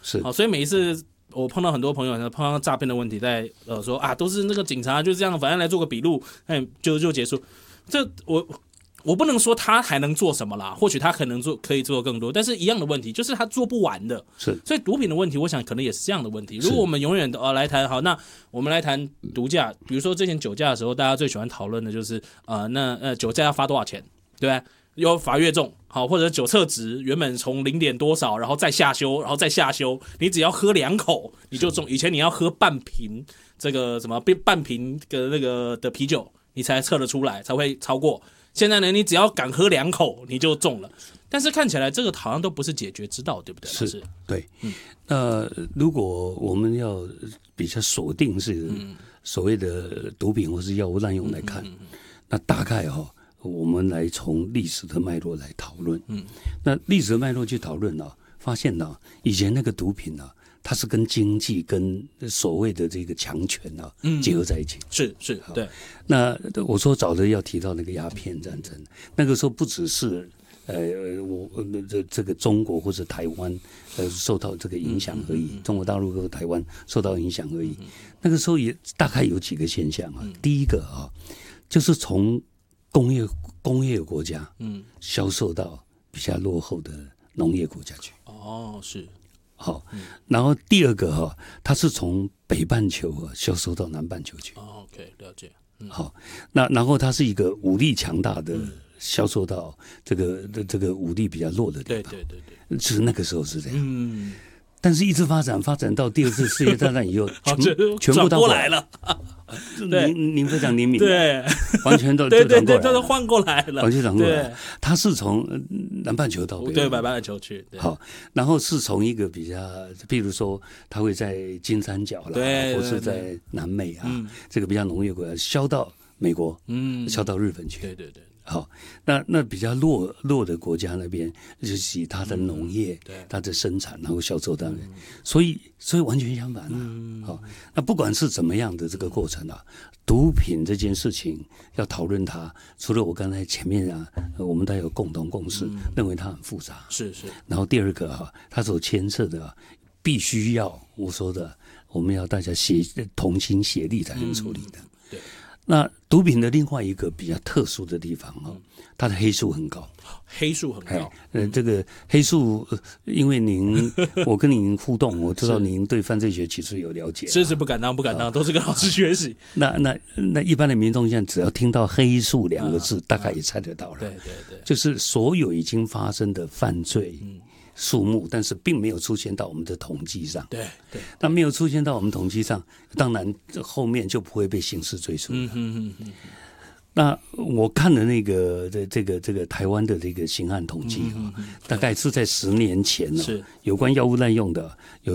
是， 好，所以每一次我碰到很多朋友碰到诈骗的问题，在说啊，都是那个警察就这样，反正来做个笔录，就结束。这我不能说他还能做什么啦，或许他可以做更多，但是一样的问题就是他做不完的。 是， 所以毒品的问题，我想可能也是这样的问题。如果我们永远来谈好，那我们来谈毒驾，比如说之前酒驾的时候，大家最喜欢讨论的就是那酒驾要罚多少钱，对吧？要罚越重，好，或者酒测值原本从0点多少，然后再下修，然后再下修，你只要喝2口你就中。以前你要喝半瓶这个什么半瓶的那个的啤酒，你才测得出来，才会超过。现在呢，你只要敢喝2口你就中了。但是看起来这个好像都不是解决之道，对不对？ 是，对。如果我们要比较锁定是所谓的毒品或是药物滥用来看，那大概我们来从历史的脉络来讨论。那历史的脉络去讨论发现以前那个毒品它是跟经济跟所谓的这个强权结合在一起。 是，对。 那我说早的要提到那个鸦片战争，那个时候不只是这个中国或者台湾受到这个影响而已，中国大陆和台湾受到影响而已。那个时候也大概有几个现象第一个就是从工业国家销售到比较落后的农业国家去。 是。 好，然后第二个它是从北半球销售到南半球去。 OK， 了解。 好，那然后它是一个武力强大的销售到这个武力比较弱的地方。对，其实那个时候是这样。但是一直发展到第二次世界大战以后，全部倒过来了。您非常灵敏， 对， 完全都对， 都换过来了， 完全转过来。它是从南半球到北半球去， 好，然后是从一个比较，譬如说，它会在金三角啦，或是在南美这个比较农业国家销到美国，销到日本去， 对。 好，那比较弱的国家那边，就是以它的农业、它的生产，然后销售到那边，所以完全相反好，那不管是怎么样的这个过程毒品这件事情要讨论它，除了我刚才前面我们都有共同共识，认为它很复杂， 是。 然后第二个它所牵涉的必须要我说的，我们要大家同心协力才能处理的。 对。 那毒品的另外一个比较特殊的地方它的黑数很高。 黑数很高。 这个黑数，因为我跟您互动，我知道您对犯罪学其实有了解。 是不敢当，都是跟老师学习。 那一般的民众现在只要听到黑数2个字，大概也猜得到了。 对， 就是所有已经发生的犯罪数目，但是并没有出现到我们的统计上。对，那没有出现到我们统计上，当然后面就不会被刑事追诉。那我看了那个这个台湾的这个刑案统计大概是在10年前有关药物滥用的有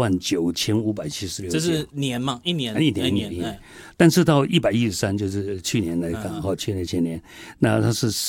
49576件， 这是年嘛？一年。 但是到113，就是去年来看去年前年，那它是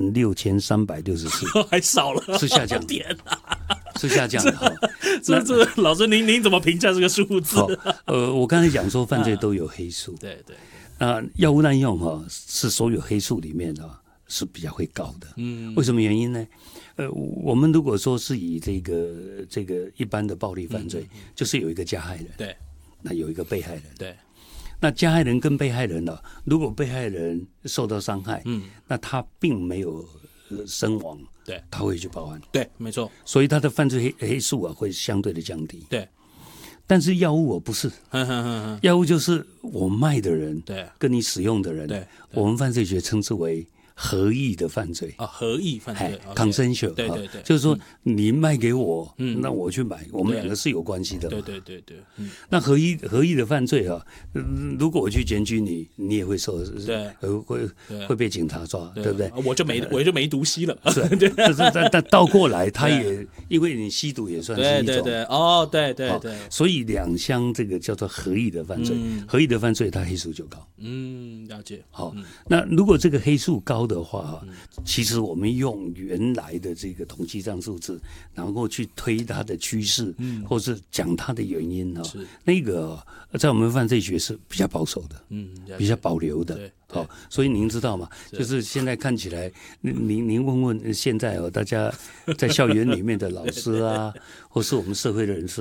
36364， 还少了， 是下降。 天是下降的。 这老师您怎么评价这个数字？ 我刚才讲说犯罪都有黑数。 对。 药物滥用是所有黑数里面是比较会高的。为什么原因呢？我们如果说是以这个一般的暴力犯罪，就是有一个加害人， 对， 那有一个被害人， 对。 那加害人跟被害人如果被害人受到伤害，那他并没有身亡， 对， 他会去报案， 对，没错。 所以他的犯罪黑数会相对的降低， 对。 但是药物不是，药物就是我卖的人， 对， 跟你使用的人，对，我们犯罪学称之为合意的犯罪合意犯罪 consensual， 对， 就是说你卖给我，那我去买，我们两个是有关系的， 对， 那合意的犯罪如果我去检举你，你也会受， 对， 会被警察抓，对不对？ 我就没毒吸了， 但倒过来，他也因为你吸毒也算是一种， 对， 所以两相这个叫做合意的犯罪，合意的犯罪它黑数就高， 了解。 好，那如果这个黑数高的话，其实我们用原来的这个统计上数字，然后去推它的趋势，或是讲它的原因那个在我们犯罪学是比较保守的，比较保留的。好，所以您知道吗？就是现在看起来，您问问现在大家在校园里面的老师或是我们社会的人士